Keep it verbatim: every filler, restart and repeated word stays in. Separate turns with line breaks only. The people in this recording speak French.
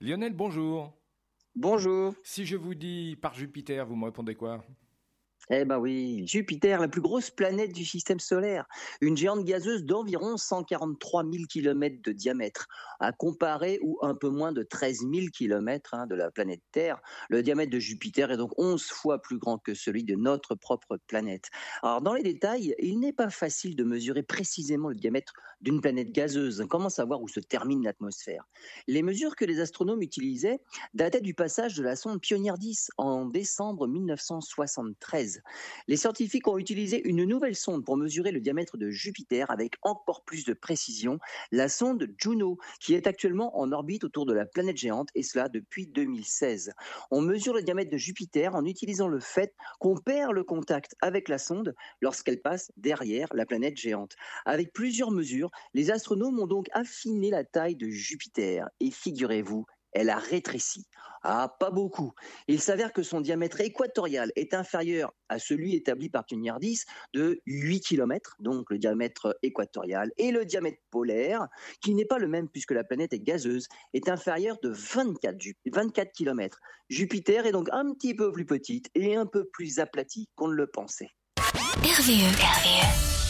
Lionel, bonjour.
Bonjour.
Si je vous dis par Jupiter, vous me répondez quoi?
Eh ben oui, Jupiter, la plus grosse planète du système solaire, une géante gazeuse d'environ cent quarante-trois mille kilomètres de diamètre, à comparer ou un peu moins de treize mille kilomètres hein, de la planète Terre. Le diamètre de Jupiter est donc onze fois plus grand que celui de notre propre planète. Alors dans les détails, il n'est pas facile de mesurer précisément le diamètre d'une planète gazeuse. Comment savoir où se termine l'atmosphère? Les mesures que les astronomes utilisaient dataient du passage de la sonde Pioneer dix en décembre mille neuf cent soixante-treize. Les scientifiques ont utilisé une nouvelle sonde pour mesurer le diamètre de Jupiter avec encore plus de précision, la sonde Juno, qui est actuellement en orbite autour de la planète géante, et cela depuis deux mille seize. On mesure le diamètre de Jupiter en utilisant le fait qu'on perd le contact avec la sonde lorsqu'elle passe derrière la planète géante. Avec plusieurs mesures, les astronomes ont donc affiné la taille de Jupiter. Et figurez-vous, elle a rétréci. Ah, pas beaucoup. Il s'avère que son diamètre équatorial est inférieur à celui établi par Pioneer dix de huit kilomètres, donc le diamètre équatorial, et le diamètre polaire, qui n'est pas le même puisque la planète est gazeuse, est inférieur de vingt-quatre, vingt-quatre kilomètres. Jupiter est donc un petit peu plus petite et un peu plus aplatie qu'on ne le pensait.
R V E. R V E.